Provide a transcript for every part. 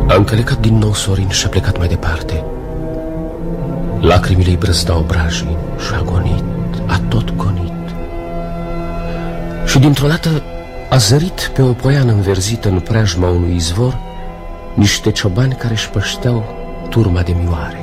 A încălecat din nou Sorin și a plecat mai departe. Lacrimile îi brăzdau obrajii și a gonit, a tot gonit. Și dintr-o dată a zărit pe o poiană înverzită în preajma unui izvor niște ciobani care își pășteau turma de mioare.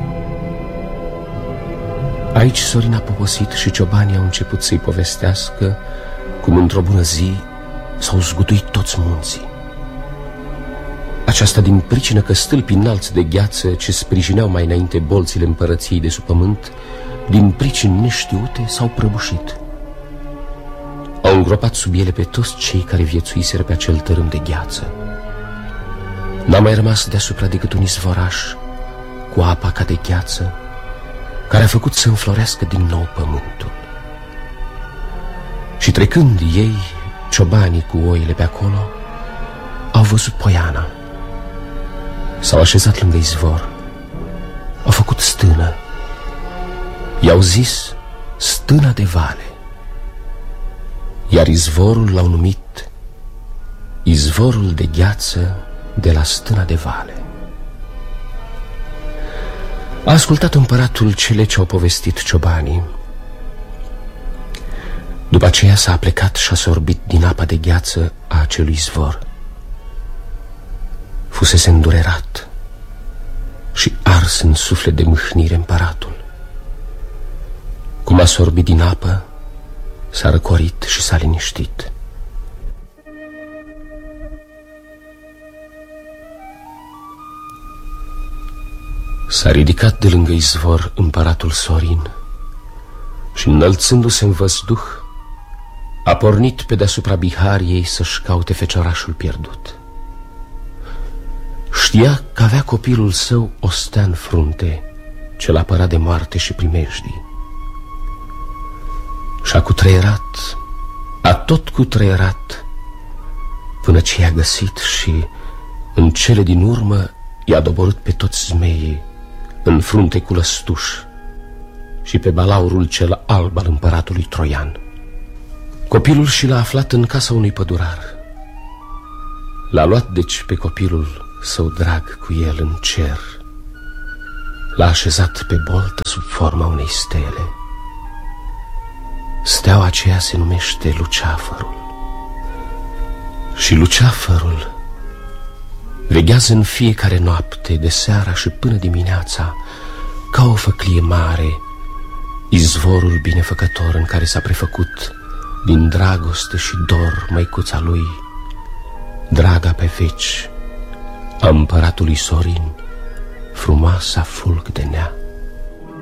Aici Sorin a poposit și ciobanii au început să-i povestească cum într-o bună zi s-au zguduit toți munții. Aceasta din pricină că stâlpii înalți de gheață ce sprijineau mai înainte bolțile împărăției de sub pământ, din pricini neștiute s-au prăbușit. Au îngropat sub ele pe toți cei care viețuiseră pe acel tărâm de gheață. N-a mai rămas deasupra decât un izvoraș cu apa ca de gheață, care a făcut să înflorească din nou pământul. Și trecând ei, ciobanii cu oile pe acolo, au văzut poiana. S-au așezat lângă izvor, au făcut stână. I-au zis Stâna de Vale, iar izvorul l-au numit Izvorul de Gheață de la Stâna de Vale. A ascultat împăratul cele ce au povestit ciobanii. După aceea s-a aplecat și a sorbit din apa de gheață a acelui izvor. Fusese îndurerat și ars în suflet de mâhnire împăratul. Cum a sorbit din apă, s-a răcorit și s-a liniștit. S-a ridicat de lângă izvor împăratul Sorin și, înălțându-se în văzduh, a pornit pe deasupra Bihariei să-și caute feciorașul pierdut. Știa că avea copilul său o stea în frunte, ce l-a apărat de moarte și primejdii. Și-a cutreierat, a tot cutreierat, până ce i-a găsit și, în cele din urmă, i-a doborât pe toți zmeii în frunte cu lăstuș și pe balaurul cel alb al împăratului troian. Copilul și l-a aflat în casa unui pădurar. L-a luat deci pe copilul său drag cu el în cer. L-a așezat pe boltă sub forma unei stele. Steaua aceea se numește Luceafărul. Și Luceafărul veghează în fiecare noapte, de seara și până dimineața, ca o făclie mare, izvorul binefăcător în care s-a prefăcut din dragoste și dor măicuța lui, draga pe veci a împăratului Sorin, frumoasa fulg de nea.